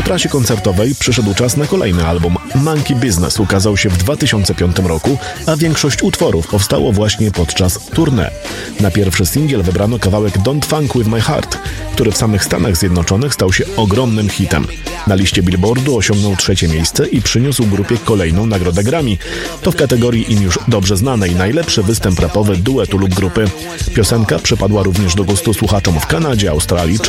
trasie koncertowej przyszedł czas na kolejny album. Monkey Business ukazał się w 2005 roku, a większość utworów powstało właśnie podczas tournée. Na pierwszy singiel wybrano kawałek Don't Funk With My Heart, który w samych Stanach Zjednoczonych stał się ogromnym hitem. Na liście Billboardu osiągnął 3. miejsce i przyniósł grupie kolejną nagrodę Grammy. To w kategorii im już dobrze znanej najlepszy występ rapowy duetu lub grupy. Piosenka przypadła również do gustu słuchaczom w Kanadzie, Australii